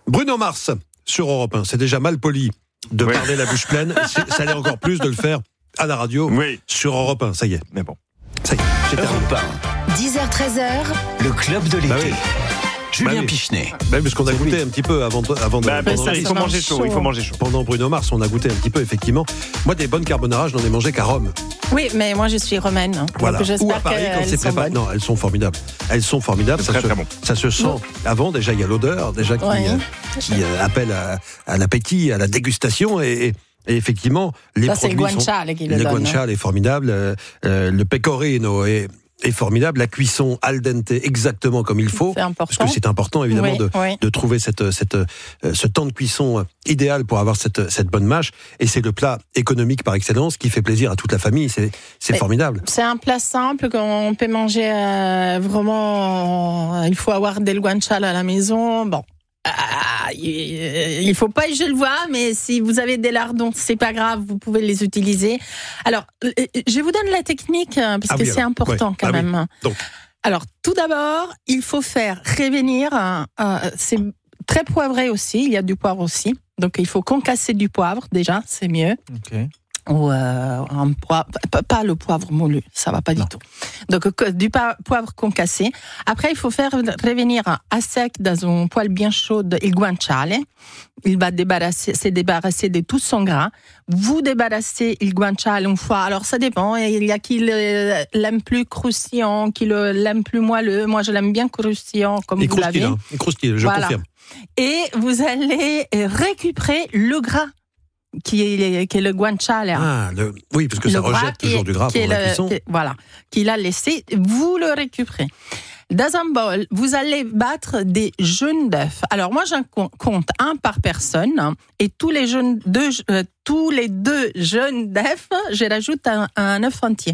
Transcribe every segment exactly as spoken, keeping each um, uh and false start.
Bruno Mars sur Europe un. C'est déjà mal poli de oui. parler la bouche pleine. C'est, ça l'est encore plus de le faire à la radio oui. sur Europe un. Ça y est. Mais bon. Ça y est. J'ai Europe un. dix heures treize heures. Le club de l'été. Bah oui. Julien bah oui. Pichenet. Bah, parce qu'on a goûté oui. un petit peu avant de, avant de bah, bah, ça, il faut manger chaud, chaud. Il faut manger chaud. Pendant Bruno Mars, on a goûté un petit peu, effectivement. Moi, des bonnes carbonara, je n'en ai mangé qu'à Rome. Oui, mais moi, je suis romaine. Voilà. Donc j'espère Ou à Paris, quand c'est préparé. Non, elles sont formidables. Elles sont formidables. C'est ça, très, se, très bon. ça se sent bon. Avant. Déjà, il y a l'odeur, déjà qui, ouais. euh, qui euh, appelle à, à l'appétit, à la dégustation. Et, et, et effectivement, les ça, produits c'est le guanciale sont... qui le le donne. Le guanciale est formidable. Euh, euh, le pecorino est... est formidable, la cuisson al dente exactement comme il faut, c'est important. parce que c'est important évidemment oui, de, oui. de trouver cette, cette, euh, ce temps de cuisson idéal pour avoir cette, cette bonne mâche, et c'est le plat économique par excellence qui fait plaisir à toute la famille, c'est, c'est formidable. C'est un plat simple qu'on peut manger euh, vraiment, il faut avoir del guanciale à la maison, bon. Ah, il faut pas, je le vois, mais si vous avez des lardons, c'est pas grave, vous pouvez les utiliser. Alors, je vous donne la technique parce ah que oui, c'est alors, important ouais, quand ah même. Oui. Donc. Alors, tout d'abord, il faut faire revenir. Euh, c'est très poivré aussi. Il y a du poivre aussi, donc il faut concasser du poivre déjà, c'est mieux. Ok. Ou euh, un poivre, pas le poivre moulu, ça va pas non. du tout. Donc du poivre concassé. Après, il faut faire revenir à sec dans un poêle bien chaud il guanciale. Il va débarrasser, se débarrasser de tout son gras. Vous débarrassez il guanciale une fois. Alors ça dépend. Il y a qui l'aime plus croustillant, qui l'aime plus moelleux. Moi, je l'aime bien croustillant, comme il vous l'avez. Hein. Il croustille, je voilà. confirme. Et vous allez récupérer le gras. Qui est, qui est le guanciale. Ah, le, oui, parce que ça rejette toujours est, du gras pour la le, cuisson. Qui, voilà, qu'il a laissé, vous le récupérez. Dans un bol, vous allez battre des jaunes d'œufs. Alors moi, j'en compte un par personne, et tous les jaunes deux, euh, tous les deux jaunes d'œufs, je rajoute un, un œuf entier.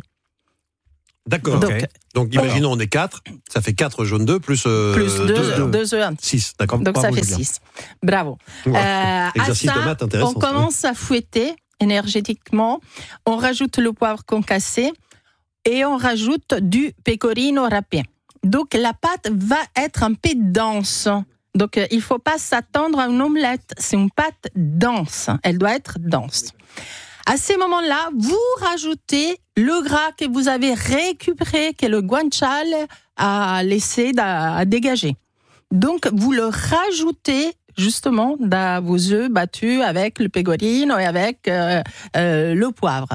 D'accord. Donc, okay. Donc imaginons, on est quatre, ça fait quatre jaunes d'œufs plus euh, plus deux, deux, deux œufs entiers. Six, d'accord. Donc Bravo, ça fait Julien. six. Bravo. Ouais. Euh, Exercice à ça, de maths intéressant. On commence oui. à fouetter énergétiquement. On rajoute le poivre concassé et on rajoute du pecorino râpé. Donc la pâte va être un peu dense. Donc il ne faut pas s'attendre à une omelette. C'est une pâte dense. Elle doit être dense. À ces moments-là, vous rajoutez le gras que vous avez récupéré, que le guanciale a laissé à dégager. Donc, vous le rajoutez justement dans vos œufs battus avec le pecorino et avec euh, euh, le poivre.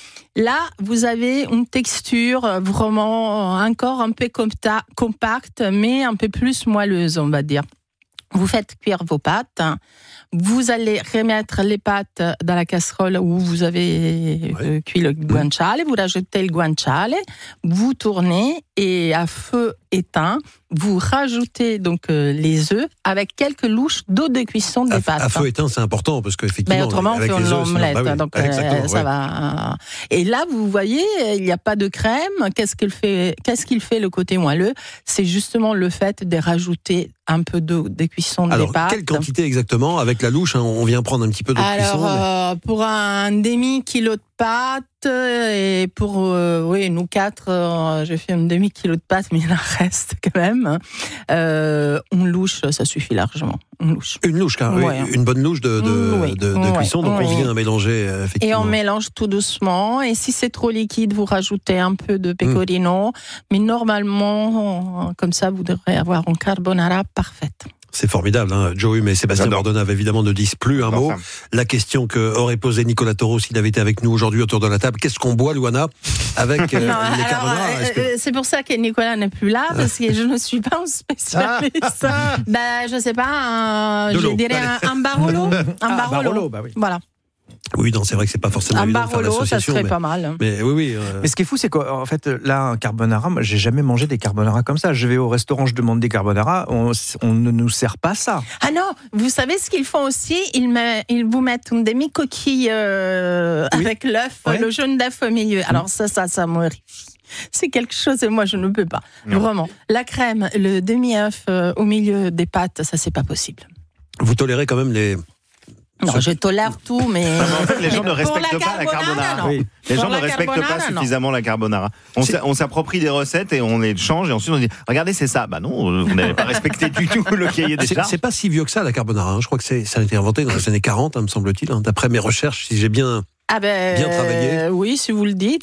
Là, vous avez une texture vraiment encore un peu compacte, mais un peu plus moelleuse, on va dire. Vous faites cuire vos pâtes. Vous allez remettre les pâtes dans la casserole où vous avez ouais. cuit le guanciale. Vous rajoutez le guanciale, vous tournez et à feu éteint, vous rajoutez donc euh, les œufs avec quelques louches d'eau de cuisson des à, pâtes. À feu éteint, c'est important parce qu'effectivement, ben, autrement, avec on fait les une œufs, omelette. Bah oui, donc euh, ça ouais. va. Et là, vous voyez, il n'y a pas de crème. Qu'est-ce qu'il fait Qu'est-ce qu'il fait le côté moelleux? C'est justement le fait de rajouter un peu d'eau de cuisson des Alors, pâtes. Quelle quantité exactement? Avec la louche, hein, on vient prendre un petit peu d'eau de cuisson. Alors, euh, mais... pour un demi-kilo de pâtes, et pour, euh, oui, nous quatre, euh, j'ai fait un demi-kilo de pâtes, mais il en reste quand même. Euh, une louche, ça suffit largement. Une louche. Une louche, car, ouais. oui, une bonne louche de, de, oui. de, de ouais. cuisson, donc oui. on vient mélanger, effectivement. Et on mélange tout doucement, et si c'est trop liquide, vous rajoutez un peu de pecorino, mmh. mais normalement, comme ça, vous devrez avoir une carbonara parfaite. C'est formidable, hein. Joe Hume et Sébastien Bordonnave évidemment ne disent plus un mot. La question que aurait posée Nicolas Taureau s'il avait été avec nous aujourd'hui autour de la table, qu'est-ce qu'on boit, Louana, avec euh, non, les carbonara euh, que... C'est pour ça que Nicolas n'est plus là, parce que je ne suis pas un spécialiste. ben, je sais pas, un, je dirais un, un Barolo. Un ah, Barolo. Barolo, bah oui. Voilà. Oui, non, c'est vrai que c'est pas forcément un évident de faire Barolo, l'association. ça serait mais, pas mal. Mais oui, oui. Euh... Mais ce qui est fou, c'est qu'en fait, là, un carbonara, moi, j'ai jamais mangé des carbonara comme ça. Je vais au restaurant, je demande des carbonara, on, on ne nous sert pas ça. Ah non, vous savez ce qu'ils font aussi? Ils, met, ils vous mettent une demi-coquille euh, oui. avec l'œuf, ouais. le jaune d'œuf au milieu. Alors mmh. ça, ça, ça m'horrifie. C'est quelque chose et moi je ne peux pas. Non. Vraiment. La crème, le demi-œuf euh, au milieu des pâtes, ça c'est pas possible. Vous tolérez quand même les Non, je tolère tout, mais. Non, mais en fait, les gens ne pour respectent la pas la carbonara. non. Oui. Les Pour gens la ne respectent carbonara, pas non. suffisamment la carbonara. On, s'a- on s'approprie des recettes et on les change et ensuite on dit regardez, c'est ça. Bah non, vous n'avez pas respecté du tout le cahier des C'est, charges. c'est pas si vieux que ça, la carbonara. hein. Je crois que c'est, ça a été inventé dans les années quarante, hein, me semble-t-il. hein. D'après mes recherches, si j'ai bien. Ah ben, Bien travaillé. euh, oui, si vous le dites.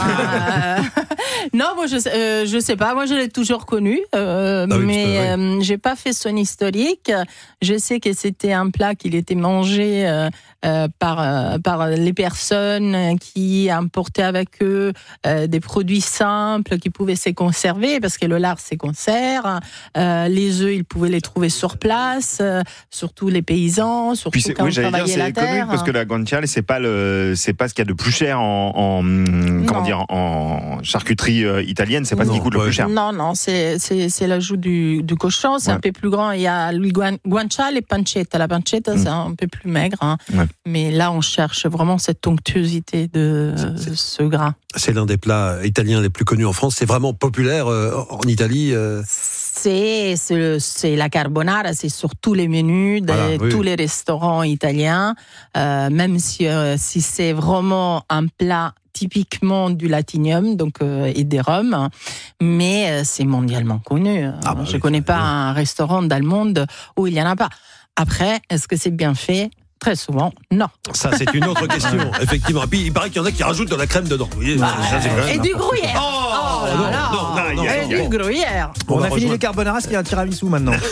Euh, non, moi je euh, je sais pas. Moi je l'ai toujours connu, euh, Ah oui, mais parce que, euh, j'ai pas fait son historique. Je sais que c'était un plat qu'il était mangé euh, euh, par euh, par les personnes qui importaient avec eux euh, des produits simples qui pouvaient se conserver, parce que le lard se conserve. Euh, les œufs, ils pouvaient les trouver sur place, euh, surtout les paysans, surtout Puis c'est, quand oui, on j'allais dire, travaillait la c'est comique terre. parce que la guanciale, c'est pas le, c'est pas ce qu'il y a de plus cher en, en comment Non. dire, en charcuterie euh, italienne. C'est pas ce qui Non, coûte le ouais. plus cher. Non, non, c'est, c'est, c'est l'ajout du, du cochon, c'est Ouais. un peu plus grand. Il y a le guan- guanciale et pancetta. La pancetta, Mm. c'est un peu plus maigre. hein. Ouais. Mais là, on cherche vraiment cette onctuosité de C'est- ce gras. C'est l'un des plats italiens les plus connus en France. C'est vraiment populaire euh, en Italie. euh. C'est, c'est, le- c'est la carbonara, c'est sur tous les menus de Voilà, oui. tous les restaurants italiens. Euh, même si, euh, si c'est vraiment un plat typiquement du latinium donc euh, et des rhums, mais euh, c'est mondialement connu. Ah bah Je oui, connais c'est pas bien. un restaurant dans le monde où il y en a pas. Après, est-ce que c'est bien fait? Très souvent, non. Ça, c'est une autre question, effectivement. Et puis, il paraît qu'il y en a qui rajoutent de la crème dedans. Vous voyez, ça, c'est quand même- Et du gruyère. Oh, là non, là. non, non, non, Et non. du gruyère. On On, va a fini rejoindre- les carbonara, ce qu'il y a un tiramisu maintenant. Il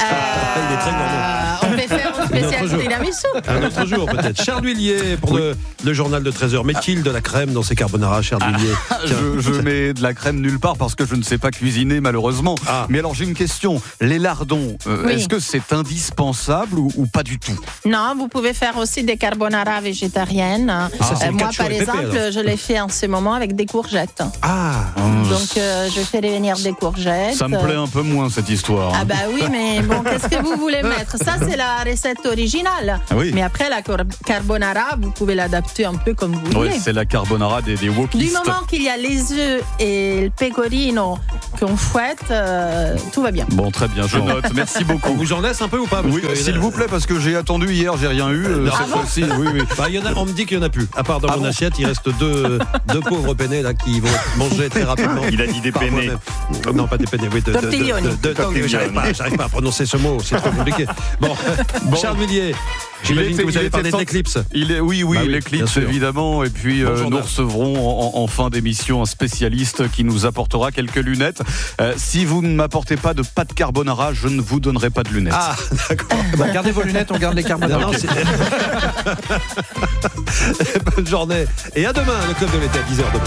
est très gourmand. On peut faire une Une autre spéciale jour. tiramisu. Un autre jour, peut-être. Charles Huillier, pour le, le journal de treize heures. Met-il de la crème dans ses carbonara, Charles Huillier? Tiens. Je, je mets de la crème nulle part parce que je ne sais pas cuisiner malheureusement. Ah. Mais alors j'ai une question. Les lardons, euh, Oui. est-ce que c'est indispensable ou, ou pas du tout? Non, vous pouvez faire aussi des carbonara végétariennes. Ça, c'est le moi, cacio par et pepe, exemple, alors. je l'ai fait en ce moment avec des courgettes. Ah, Donc, euh, je fais revenir des courgettes. Ça me plaît un peu moins cette histoire. Ah bah oui, mais bon, qu'est-ce que vous voulez mettre? Ça, c'est la recette originale. Ah oui. Mais après, la cor- carbonara, vous pouvez l'adapter un peu comme vous Ouais, voulez. c'est la carbonara des, des Du wokistes. moment qu'il y a les œufs et le pecorino qu'on fouette, euh, tout va bien. Bon, très bien, je note. Merci on beaucoup. vous en laisse un peu ou pas? Parce Oui, que- s'il vous plaît, parce que j'ai attendu hier, j'ai rien eu. euh, Non. cette Ah bon fois-ci, oui, oui. Bah, il y en a, on me dit qu'il n'y en a plus. À part dans Ah mon bon assiette, il reste deux, deux pauvres penne là qui vont manger très rapidement. Il a dit des Par penne. moi-même. Non, pas des penne, oui. De, de, de, Tortiglioni. de- de- de- Tortiglioni. j'arrive, pas, j'arrive pas à prononcer ce mot, c'est trop compliqué. Bon, Charles Huillier, j'imagine était- que vous il avez était parlé de cent- l'éclipse. Il est, oui, oui, Bah oui, bien l'éclipse sûr. évidemment. Et puis Bon euh, journal. nous recevrons en, en fin d'émission un spécialiste qui nous apportera quelques lunettes. Euh, si vous ne m'apportez pas de pâte carbonara, je ne vous donnerai pas de lunettes. Ah, d'accord. Bah, gardez vos lunettes, on garde les Non, carbonara. non, c'est- Bonne journée. Et à demain, le club de l'été à dix heures demain.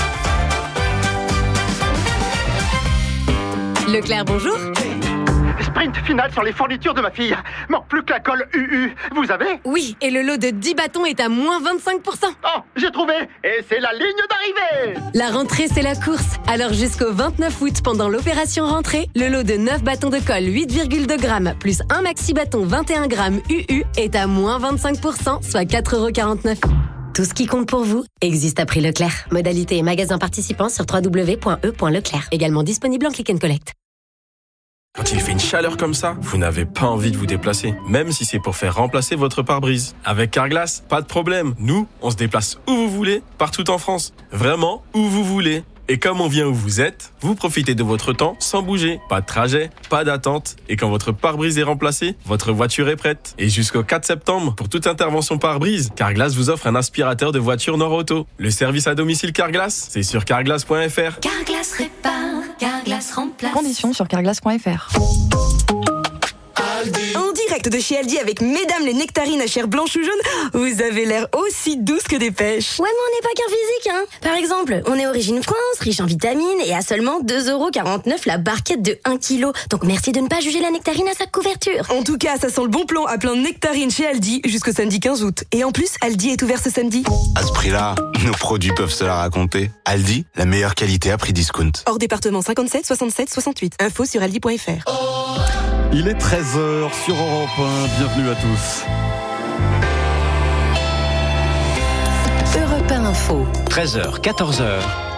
Leclerc, bonjour. Sprint final sur les fournitures de ma fille. Manque plus que la colle U U. Vous avez? Oui, et le lot de dix bâtons est à moins vingt-cinq pour cent. Oh, j'ai trouvé. Et c'est la ligne d'arrivée. La rentrée, c'est la course. Alors jusqu'au vingt-neuf août, pendant l'opération rentrée, le lot de neuf bâtons de colle huit virgule deux grammes plus un maxi bâton vingt et un grammes U U est à moins vingt-cinq pour cent, soit quatre euros quarante-neuf. Tout ce qui compte pour vous existe à prix Leclerc. Modalité et magasin participants sur w w w point e point leclerc. Également disponible en click and collect. Quand il fait une chaleur comme ça, vous n'avez pas envie de vous déplacer, même si c'est pour faire remplacer votre pare-brise. Avec Carglass, pas de problème. Nous, on se déplace où vous voulez, partout en France. Vraiment, où vous voulez. Et comme on vient où vous êtes, vous profitez de votre temps sans bouger. Pas de trajet, pas d'attente. Et quand votre pare-brise est remplacé, votre voiture est prête. Et jusqu'au quatre septembre, pour toute intervention pare-brise, Carglass vous offre un aspirateur de voiture Nord-Auto. Le service à domicile Carglass, c'est sur carglass point f r. Carglass répare, Carglass remplace. Conditions sur carglass point f r. En direct de chez Aldi avec Mesdames les nectarines à chair blanche ou jaune, vous avez l'air aussi douce que des pêches. Ouais, mais on n'est pas qu'un physique, hein. Par exemple, on est Origine France, riche en vitamines et à seulement deux euros quarante-neuf la barquette de un kilo. Donc merci de ne pas juger la nectarine à sa couverture. En tout cas, ça sent le bon plan à plein de nectarines chez Aldi jusqu'au samedi quinze août. Et en plus, Aldi est ouvert ce samedi. À ce prix-là, nos produits peuvent se la raconter. Aldi, la meilleure qualité à prix discount. Hors département cinquante-sept soixante-sept soixante-huit. Info sur aldi point f r. Il est treize heures sur Europe un. Bienvenue à tous. Europe un Info. treize heures, quatorze heures.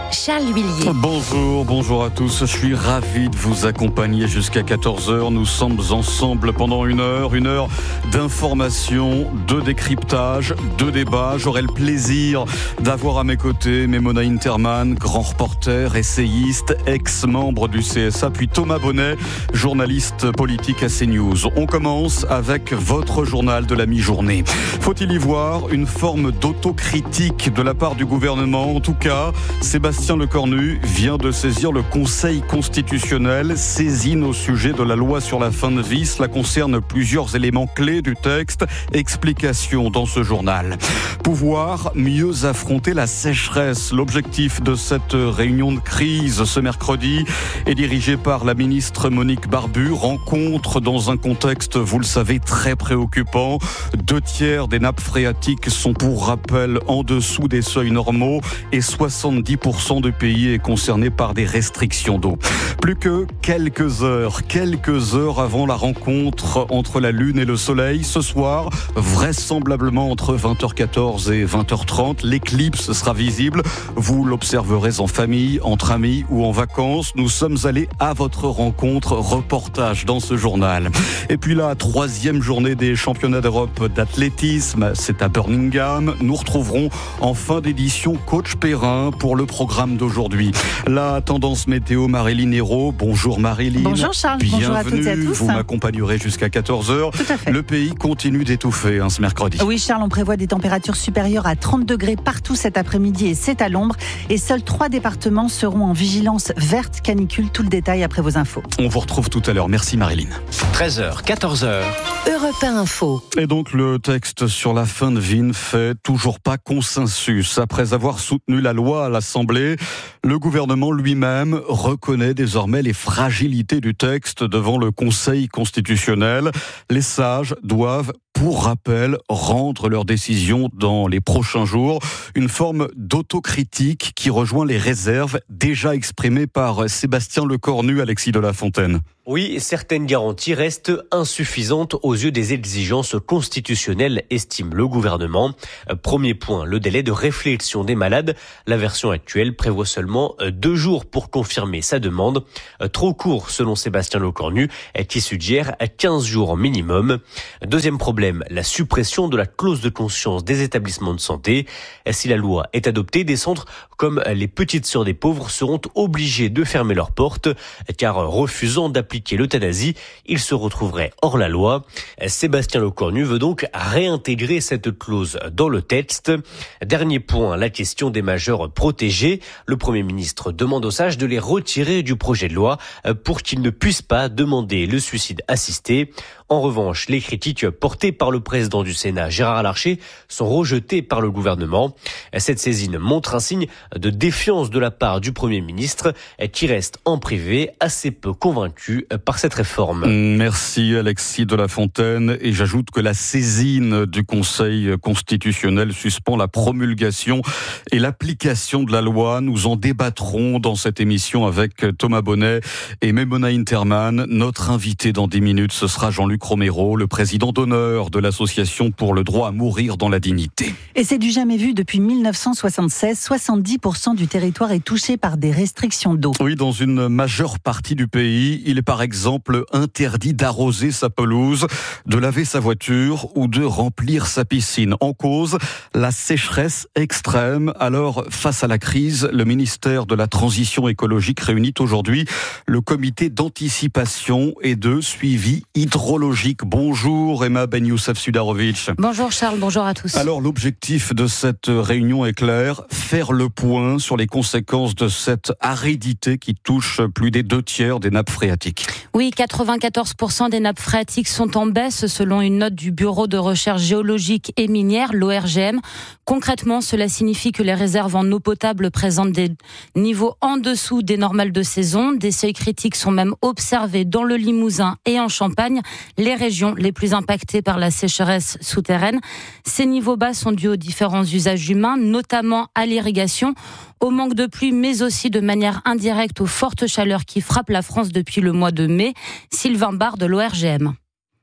Charles Huillier. Bonjour, bonjour à tous. Je suis ravi de vous accompagner jusqu'à quatorze heures. Nous sommes ensemble pendant une heure, une heure d'information, de décryptage, de débat. J'aurai le plaisir d'avoir à mes côtés Memona Interman, grand reporter, essayiste, ex-membre du C S A, puis Thomas Bonnet, journaliste politique à CNews. On commence avec votre journal de la mi-journée. Faut-il y voir une forme d'autocritique de la part du gouvernement? En tout cas, Sébastien Lecornu vient de saisir le Conseil constitutionnel, saisine au sujet de la loi sur la fin de vie. Cela concerne plusieurs éléments clés du texte. Explication dans ce journal. Pouvoir mieux affronter la sécheresse. L'objectif de cette réunion de crise ce mercredi est dirigé par la ministre Monique Barbu. Rencontre dans un contexte, vous le savez, très préoccupant. Deux tiers des nappes phréatiques sont pour rappel en dessous des seuils normaux et soixante-dix pour cent du pays est concerné par des restrictions d'eau. Plus que quelques heures, quelques heures avant la rencontre entre la Lune et le Soleil, ce soir, vraisemblablement entre vingt heures quatorze et vingt heures trente, l'éclipse sera visible. Vous l'observerez en famille, entre amis ou en vacances. Nous sommes allés à votre rencontre, reportage dans ce journal. Et puis la troisième journée des championnats d'Europe d'athlétisme, c'est à Birmingham. Nous retrouverons en fin d'édition Coach Perrin pour le programme d'aujourd'hui. La tendance météo, Marilyn Hérault. Bonjour Marilyn. Bonjour Charles, bienvenue. Bonjour à toutes et à tous. Vous m'accompagnerez jusqu'à quatorze heures. Tout à fait. Le pays continue d'étouffer hein, ce mercredi. Oui Charles, on prévoit des températures supérieures à trente degrés partout cet après-midi et c'est à l'ombre. Et seuls trois départements seront en vigilance verte canicule. Tout le détail après vos infos. On vous retrouve tout à l'heure. Merci Marilyn. treize heures, quatorze heures. Europe un Info. Et donc le texte sur la fin de vie ne fait toujours pas consensus. Après avoir soutenu la loi à l'Assemblée, le gouvernement lui-même reconnaît désormais les fragilités du texte devant le Conseil constitutionnel. Les sages doivent, pour rappel, rendre leur décision dans les prochains jours. Une forme d'autocritique qui rejoint les réserves déjà exprimées par Sébastien Lecornu, Alexis de la Fontaine. Oui, certaines garanties restent insuffisantes aux yeux des exigences constitutionnelles, estime le gouvernement. Premier point, le délai de réflexion des malades. La version actuelle prévoit seulement deux jours pour confirmer sa demande. Trop court, selon Sébastien Lecornu, qui suggère quinze jours minimum. Deuxième problème, la suppression de la clause de conscience des établissements de santé. Si la loi est adoptée, des centres comme les Petites Sœurs des Pauvres seront obligés de fermer leurs portes, car refusant d'appliquer l'euthanasie, il se retrouverait hors la loi. Sébastien Lecornu veut donc réintégrer cette clause dans le texte. Dernier point, la question des majeurs protégés. Le Premier ministre demande aux sages de les retirer du projet de loi pour qu'ils ne puissent pas demander le suicide assisté. En revanche, les critiques portées par le président du Sénat, Gérard Larcher, sont rejetées par le gouvernement. Cette saisine montre un signe de défiance de la part du Premier ministre, qui reste en privé assez peu convaincu par cette réforme. Merci Alexis de la Fontaine. Et j'ajoute que la saisine du Conseil constitutionnel suspend la promulgation et l'application de la loi. Nous en débattrons dans cette émission avec Thomas Bonnet et Memona Interman. Notre invité dans dix minutes, ce sera Jean-Luc Romero, le président d'honneur de l'Association pour le droit à mourir dans la dignité. Et c'est du jamais vu depuis mille neuf cent soixante-seize. soixante-dix pour cent du territoire est touché par des restrictions d'eau. Oui, dans une majeure partie du pays, il est par exemple interdit d'arroser sa pelouse, de laver sa voiture ou de remplir sa piscine. En cause, la sécheresse extrême. Alors, face à la crise, le ministère de la Transition écologique réunit aujourd'hui le comité d'anticipation et de suivi hydrologique. Bonjour Emma Ben Youssef Sudarovic. Bonjour Charles, bonjour à tous. Alors l'objectif de cette réunion est clair, faire le point sur les conséquences de cette aridité qui touche plus des deux tiers des nappes phréatiques. Oui, quatre-vingt-quatorze pour cent des nappes phréatiques sont en baisse selon une note du Bureau de recherche géologique et minière, l'O R G M. Concrètement, cela signifie que les réserves en eau potable présentent des niveaux en dessous des normales de saison. Des seuils critiques sont même observés dans le Limousin et en Champagne, les régions les plus impactées par la sécheresse souterraine. Ces niveaux bas sont dus aux différents usages humains, notamment à l'irrigation, au manque de pluie, mais aussi de manière indirecte aux fortes chaleurs qui frappent la France depuis le mois de mai. Sylvain Barre de l'O R G M.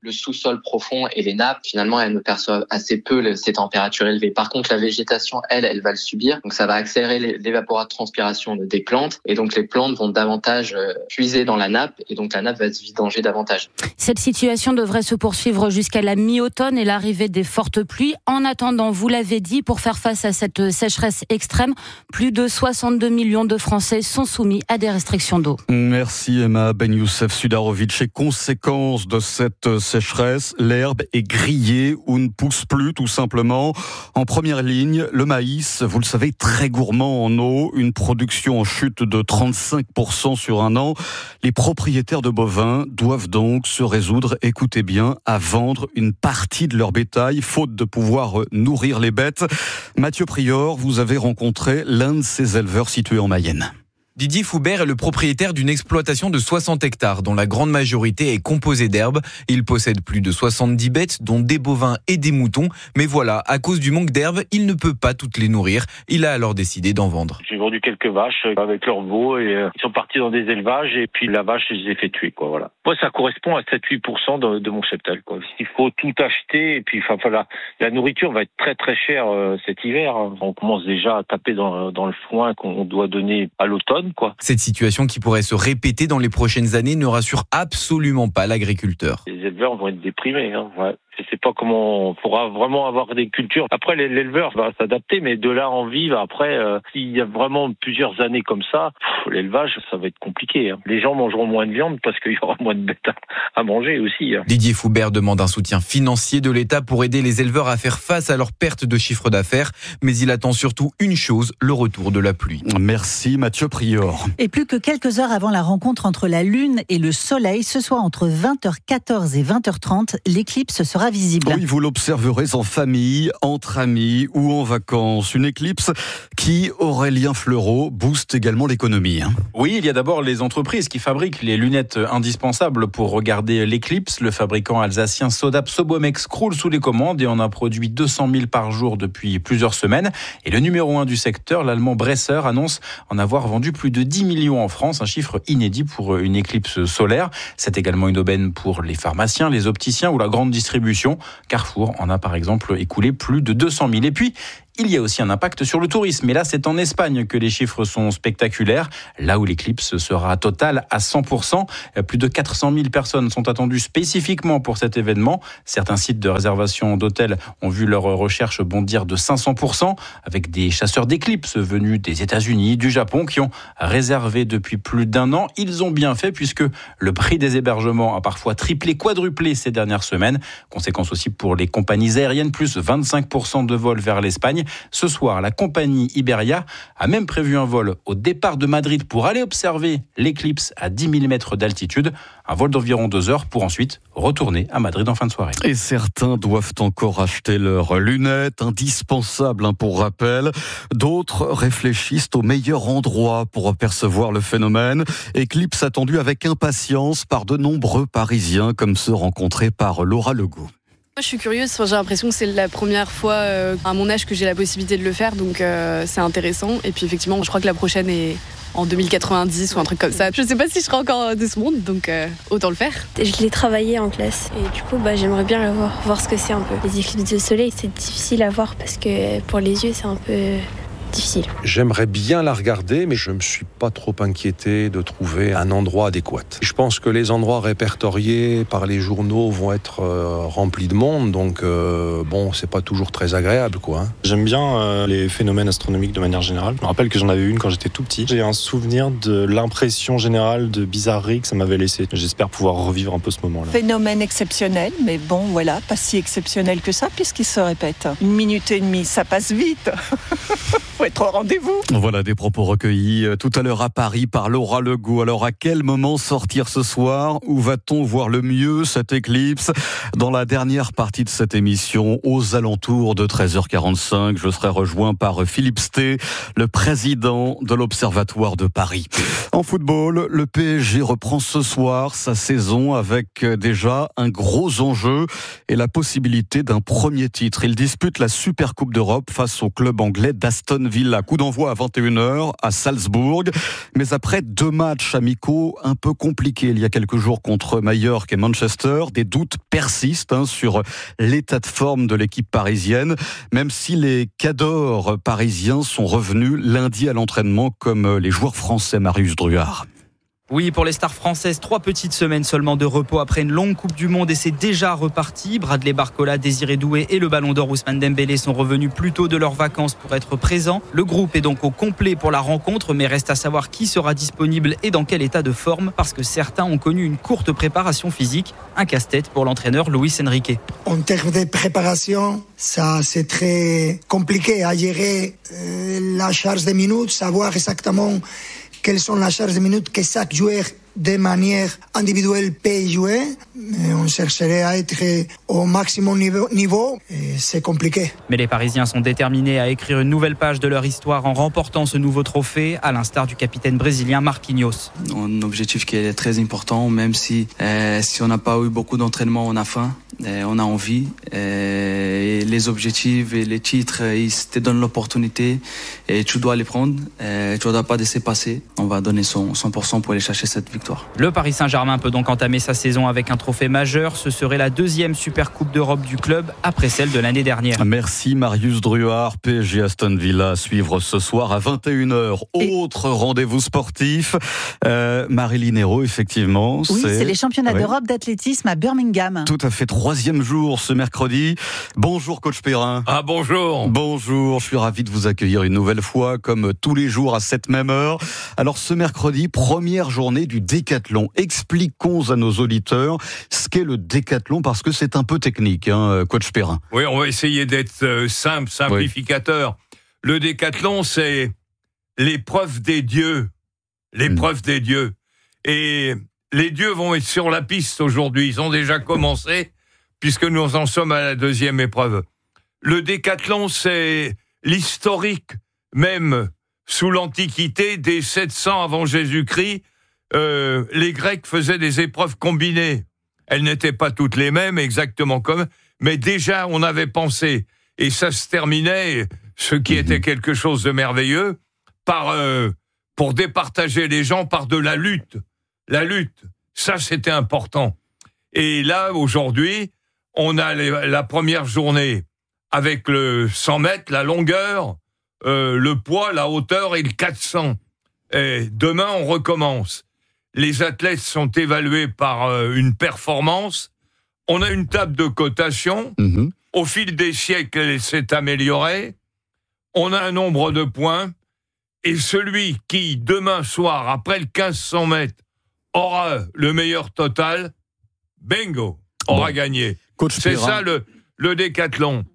le sous-sol profond et les nappes, finalement, elles ne perçoivent assez peu le, ces températures élevées. Par contre, la végétation, elle, elle va le subir. Donc, ça va accélérer l'évapotranspiration des plantes. Et donc, les plantes vont davantage puiser dans la nappe. Et donc, la nappe va se vidanger davantage. Cette situation devrait se poursuivre jusqu'à la mi-automne et l'arrivée des fortes pluies. En attendant, vous l'avez dit, pour faire face à cette sécheresse extrême, plus de soixante-deux millions de Français sont soumis à des restrictions d'eau. Merci Emma. Ben Youssef Sudarovic. Et conséquence de cette sécheresse, l'herbe est grillée ou ne pousse plus tout simplement. En première ligne, le maïs, vous le savez, très gourmand en eau, une production en chute de trente-cinq pour cent sur un an. Les propriétaires de bovins doivent donc se résoudre, écoutez bien, à vendre une partie de leur bétail, faute de pouvoir nourrir les bêtes. Mathieu Prior, vous avez rencontré l'un de ces éleveurs situés en Mayenne. Didier Foubert est le propriétaire d'une exploitation de soixante hectares, dont la grande majorité est composée d'herbes. Il possède plus de soixante-dix bêtes, dont des bovins et des moutons. Mais voilà, à cause du manque d'herbes, il ne peut pas toutes les nourrir. Il a alors décidé d'en vendre. J'ai vendu quelques vaches avec leurs veaux et euh, ils sont partis dans des élevages et puis la vache, je les ai fait tuer, quoi, voilà. Moi, ça correspond à sept à huit pour cent de, de mon cheptel, quoi. Il faut tout acheter et puis, enfin, voilà. La nourriture va être très très chère euh, cet hiver. On commence déjà à taper dans, dans le foin qu'on doit donner à l'automne, quoi. Cette situation qui pourrait se répéter dans les prochaines années ne rassure absolument pas l'agriculteur. Les éleveurs vont être déprimés, hein, ouais. Je ne sais pas comment on pourra vraiment avoir des cultures. Après, l'éleveur va s'adapter, mais de là en vivre, après, euh, s'il y a vraiment plusieurs années comme ça, pff, l'élevage, ça va être compliqué, hein. Les gens mangeront moins de viande parce qu'il y aura moins de bêtes à, à manger aussi, hein. Didier Foubert demande un soutien financier de l'État pour aider les éleveurs à faire face à leur perte de chiffre d'affaires, mais il attend surtout une chose, le retour de la pluie. Merci Mathieu Prior. Et plus que quelques heures avant la rencontre entre la Lune et le Soleil, ce soir entre vingt heures quatorze et vingt heures trente, l'éclipse sera visible. Oui, vous l'observerez en famille, entre amis ou en vacances. Une éclipse qui, Aurélien Fleureau, booste également l'économie. Hein. Oui, il y a d'abord les entreprises qui fabriquent les lunettes indispensables pour regarder l'éclipse. Le fabricant alsacien Sodap Sobomex croule sous les commandes et en a produit deux cent mille par jour depuis plusieurs semaines. Et le numéro un du secteur, l'allemand Bresser, annonce en avoir vendu plus de dix millions en France, un chiffre inédit pour une éclipse solaire. C'est également une aubaine pour les pharmaciens, les opticiens ou la grande distribution. Carrefour en a par exemple écoulé plus de deux cent mille. Et puis, il y a aussi un impact sur le tourisme. Et là, c'est en Espagne que les chiffres sont spectaculaires. Là où l'éclipse sera totale à cent pour cent. Plus de quatre cent mille personnes sont attendues spécifiquement pour cet événement. Certains sites de réservation d'hôtels ont vu leurs recherches bondir de cinq cents pour cent avec des chasseurs d'éclipses venus des États-Unis, du Japon qui ont réservé depuis plus d'un an. Ils ont bien fait puisque le prix des hébergements a parfois triplé, quadruplé ces dernières semaines. Conséquence aussi pour les compagnies aériennes, plus vingt-cinq pour cent de vols vers l'Espagne. Ce soir, la compagnie Iberia a même prévu un vol au départ de Madrid pour aller observer l'éclipse à dix mille mètres d'altitude. Un vol d'environ deux heures pour ensuite retourner à Madrid en fin de soirée. Et certains doivent encore acheter leurs lunettes, indispensables hein, pour rappel. D'autres réfléchissent au meilleur endroit pour apercevoir le phénomène. Éclipse attendue avec impatience par de nombreux Parisiens, comme ceux rencontrés par Laura Legault. Moi, je suis curieuse, enfin, j'ai l'impression que c'est la première fois euh, à mon âge que j'ai la possibilité de le faire, donc euh, c'est intéressant. Et puis effectivement, je crois que la prochaine est en deux mille quatre-vingt-dix ou un truc comme ça. Je ne sais pas si je serai encore de ce monde, donc euh, autant le faire. Je l'ai travaillé en classe et du coup, bah, j'aimerais bien le voir, voir ce que c'est un peu. Les éclipses de soleil, c'est difficile à voir parce que pour les yeux, c'est un peu difficile. J'aimerais bien la regarder, mais je ne me suis pas trop inquiété de trouver un endroit adéquat. Je pense que les endroits répertoriés par les journaux vont être euh, remplis de monde, donc euh, bon, c'est pas toujours très agréable, quoi. Hein. J'aime bien euh, les phénomènes astronomiques de manière générale. Je me rappelle que j'en avais une quand j'étais tout petit. J'ai un souvenir de l'impression générale de bizarrerie que ça m'avait laissé. J'espère pouvoir revivre un peu ce moment-là. Phénomène exceptionnel, mais bon, voilà, pas si exceptionnel que ça, puisqu'il se répète. Une minute et demie, ça passe vite. Faut être au rendez-vous. Voilà des propos recueillis tout à l'heure à Paris par Laura Legault. Alors à quel moment sortir ce soir? Où va-t-on voir le mieux cette éclipse? Dans la dernière partie de cette émission, aux alentours de treize heures quarante-cinq, je serai rejoint par Philippe Sté, le président de l'Observatoire de Paris. En football, le P S G reprend ce soir sa saison avec déjà un gros enjeu et la possibilité d'un premier titre. Il dispute la Super Coupe d'Europe face au club anglais d'Aston Aston Villa. Coup d'envoi à vingt et une heures à Salzbourg. Mais après deux matchs amicaux un peu compliqués il y a quelques jours contre Majorque et Manchester, des doutes persistent hein, sur l'état de forme de l'équipe parisienne, même si les cadors parisiens sont revenus lundi à l'entraînement comme les joueurs français. Marius Druard. Oui, pour les stars françaises, trois petites semaines seulement de repos après une longue Coupe du Monde et c'est déjà reparti. Bradley Barcola, Désiré Doué et le Ballon d'Or Ousmane Dembélé sont revenus plus tôt de leurs vacances pour être présents. Le groupe est donc au complet pour la rencontre, mais reste à savoir qui sera disponible et dans quel état de forme, parce que certains ont connu une courte préparation physique. Un casse-tête pour l'entraîneur Luis Enrique. En termes de préparation, ça c'est très compliqué à gérer euh, la charge de minutes, savoir exactement quelles sont les charges de minutes que chaque joueur de manière individuelle peut jouer. Mais on chercherait à être au maximum niveau, niveau et c'est compliqué. Mais les Parisiens sont déterminés à écrire une nouvelle page de leur histoire en remportant ce nouveau trophée, à l'instar du capitaine brésilien Marquinhos. Un objectif qui est très important, même si, euh, si on n'a pas eu beaucoup d'entraînement, on a faim. Et on a envie, et les objectifs et les titres, ils te donnent l'opportunité et tu dois les prendre, et tu ne dois pas laisser passer. On va donner son cent pour cent pour aller chercher cette victoire. Le Paris Saint-Germain peut donc entamer sa saison avec un trophée majeur. Ce serait la deuxième Super Coupe d'Europe du club après celle de l'année dernière. Merci Marius Druard. P S G Aston Villa à suivre ce soir à vingt et une heures. Autre et... rendez-vous sportif. Euh, Maryline Hérault, effectivement. Oui, c'est, c'est les championnats oui. d'Europe d'athlétisme à Birmingham. Tout à fait. Troisième jour ce mercredi. Bonjour coach Perrin. Ah bonjour. Bonjour, je suis ravi de vous accueillir une nouvelle fois comme tous les jours à cette même heure. Alors ce mercredi, première journée du décathlon. Expliquons à nos auditeurs ce qu'est le décathlon parce que c'est un peu technique, hein, coach Perrin. Oui, on va essayer d'être simple, simplificateur. Oui. Le décathlon, c'est l'épreuve des dieux. L'épreuve mmh. des dieux. Et les dieux vont être sur la piste aujourd'hui. Ils ont déjà commencé. Puisque nous en sommes à la deuxième épreuve. Le décathlon, c'est l'historique, même sous l'Antiquité, des sept cents avant Jésus-Christ, euh, les Grecs faisaient des épreuves combinées. Elles n'étaient pas toutes les mêmes, exactement comme, mais déjà on avait pensé, et ça se terminait, ce qui était quelque chose de merveilleux, par euh, pour départager les gens par de la lutte. La lutte, ça c'était important. Et là, aujourd'hui, on a les, la première journée avec le cent mètres, la longueur, euh, le poids, la hauteur et le quatre cents. Et demain, on recommence. Les athlètes sont évalués par euh, une performance. On a une table de cotation. Mmh. Au fil des siècles, elle s'est améliorée. On a un nombre de points. Et celui qui, demain soir, après le quinze cents mètres, aura le meilleur total, bingo, aura bon. gagné. Coach C'est Perrin. ça le, le décathlon.